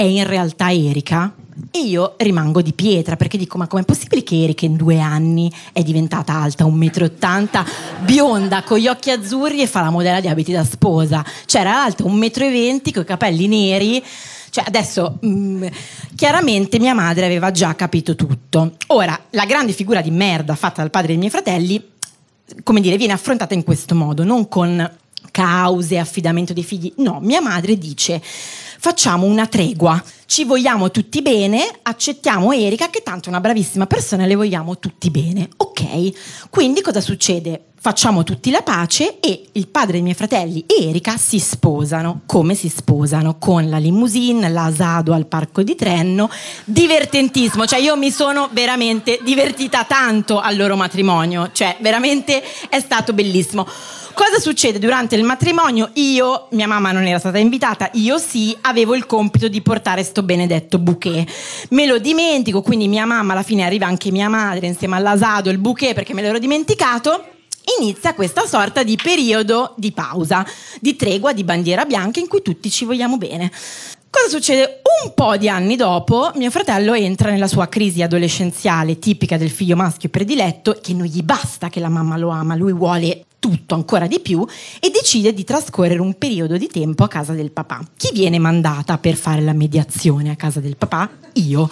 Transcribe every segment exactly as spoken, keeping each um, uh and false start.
è in realtà Erika? E io rimango di pietra perché dico: ma com'è possibile che Erika in due anni è diventata alta un metro e ottanta, bionda, con gli occhi azzurri e fa la modella di abiti da sposa? Cioè era alta un metro e venti con i capelli neri. Cioè adesso mh, chiaramente mia madre aveva già capito tutto. Ora, la grande figura di merda fatta dal padre dei miei fratelli, come dire, viene affrontata in questo modo, non con cause, affidamento dei figli. No, mia madre dice: facciamo una tregua, ci vogliamo tutti bene, accettiamo Erika che tanto è una bravissima persona, le vogliamo tutti bene. Ok, quindi cosa succede? Facciamo tutti la pace e il padre dei miei fratelli e Erika si sposano. Come si sposano? Con la limousine, l'asado al parco di Trenno, divertentismo, cioè io mi sono veramente divertita tanto al loro matrimonio, cioè veramente è stato bellissimo. Cosa succede durante il matrimonio? Io, mia mamma non era stata invitata, io sì, avevo il compito di portare sto benedetto bouquet. Me lo dimentico, quindi mia mamma, alla fine arriva anche mia madre insieme all'asado, il bouquet perché me l'ero dimenticato. Inizia questa sorta di periodo di pausa, di tregua, di bandiera bianca in cui tutti ci vogliamo bene. Cosa succede? Un po' di anni dopo mio fratello entra nella sua crisi adolescenziale tipica del figlio maschio prediletto, che non gli basta che la mamma lo ama, lui vuole tutto ancora di più e decide di trascorrere un periodo di tempo a casa del papà. Chi viene mandata per fare la mediazione a casa del papà? Io.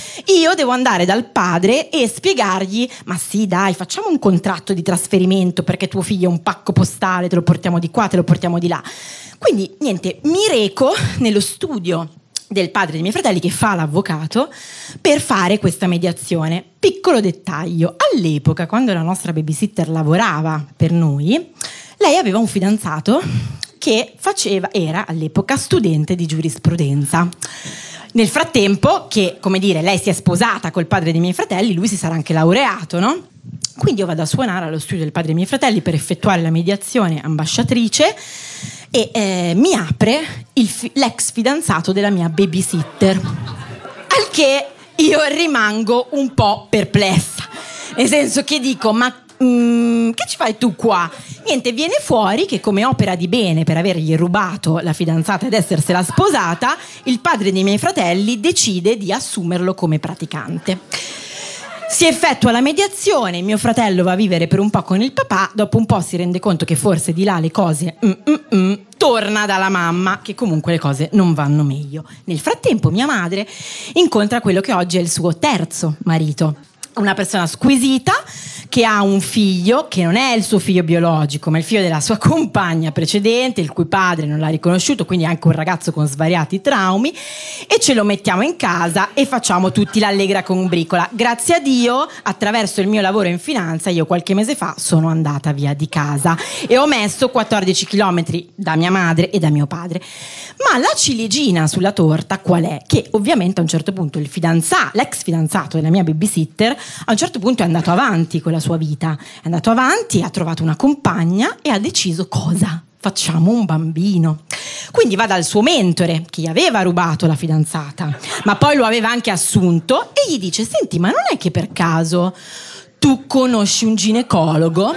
Io devo andare dal padre e spiegargli: ma sì dai, facciamo un contratto di trasferimento perché tuo figlio è un pacco postale, te lo portiamo di qua, te lo portiamo di là. Quindi niente, mi reco nello studio del padre dei miei fratelli che fa l'avvocato per fare questa mediazione. Piccolo dettaglio: all'epoca, quando la nostra babysitter lavorava per noi, lei aveva un fidanzato che faceva, era all'epoca studente di giurisprudenza. Nel frattempo che, come dire, lei si è sposata col padre dei miei fratelli, lui si sarà anche laureato, no? Quindi io vado a suonare allo studio del padre dei miei fratelli per effettuare la mediazione ambasciatrice e eh, mi apre il fi- l'ex fidanzato della mia babysitter, al che io rimango un po' perplessa, nel senso che dico: ma mm, che ci fai tu qua? Niente, viene fuori che come opera di bene per avergli rubato la fidanzata ed essersela sposata, il padre dei miei fratelli decide di assumerlo come praticante. Si effettua la mediazione, mio fratello va a vivere per un po' con il papà, dopo un po' si rende conto che forse di là le cose mm, mm, mm, torna dalla mamma, che comunque le cose non vanno meglio. Nel frattempo mia madre incontra quello che oggi è il suo terzo marito, una persona squisita che ha un figlio che non è il suo figlio biologico, ma il figlio della sua compagna precedente, il cui padre non l'ha riconosciuto, quindi anche un ragazzo con svariati traumi, e ce lo mettiamo in casa e facciamo tutti l'allegra combricola. Grazie a Dio, attraverso il mio lavoro in finanza, io qualche mese fa sono andata via di casa e ho messo quattordici chilometri da mia madre e da mio padre. Ma la ciliegina sulla torta qual è? Che ovviamente a un certo punto il fidanzato, l'ex fidanzato della mia babysitter, a un certo punto è andato avanti con la sua vita, è andato avanti, ha trovato una compagna e ha deciso: cosa? Facciamo un bambino. Quindi va dal suo mentore, che gli aveva rubato la fidanzata, ma poi lo aveva anche assunto, e gli dice: senti, ma non è che per caso tu conosci un ginecologo?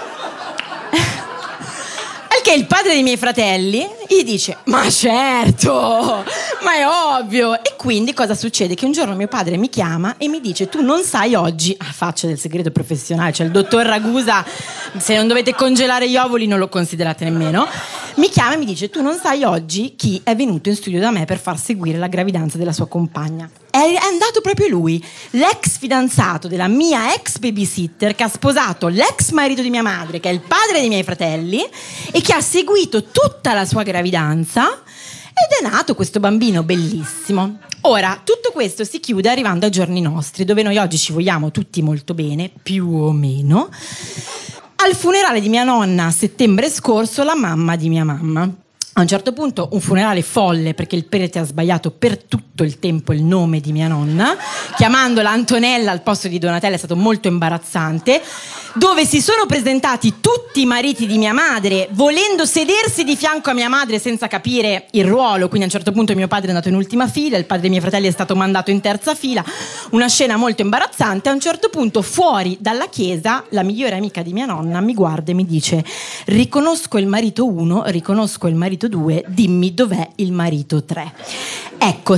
Che il padre dei miei fratelli gli dice: ma certo, ma è ovvio. E quindi cosa succede? Che un giorno mio padre mi chiama e mi dice: tu non sai oggi, a faccia del segreto professionale, cioè il dottor Ragusa, se non dovete congelare gli ovuli non lo considerate nemmeno, mi chiama e mi dice: tu non sai oggi chi è venuto in studio da me per far seguire la gravidanza della sua compagna. È andato proprio lui, l'ex fidanzato della mia ex babysitter, che ha sposato l'ex marito di mia madre, che è il padre dei miei fratelli, e che ha seguito tutta la sua gravidanza, ed è nato questo bambino bellissimo. Ora, tutto questo si chiude arrivando ai giorni nostri, dove noi oggi ci vogliamo tutti molto bene, più o meno. Al funerale di mia nonna a settembre scorso, la mamma di mia mamma, a un certo punto un funerale folle perché il prete ha sbagliato per tutto il tempo il nome di mia nonna, chiamandola Antonella al posto di Donatella, è stato molto imbarazzante, dove si sono presentati tutti i mariti di mia madre volendo sedersi di fianco a mia madre senza capire il ruolo, quindi a un certo punto mio padre è andato in ultima fila, il padre dei miei fratelli è stato mandato in terza fila, una scena molto imbarazzante. A un certo punto fuori dalla chiesa la migliore amica di mia nonna mi guarda e mi dice: riconosco il marito uno, riconosco il marito due, dimmi dov'è il marito tre. Ecco,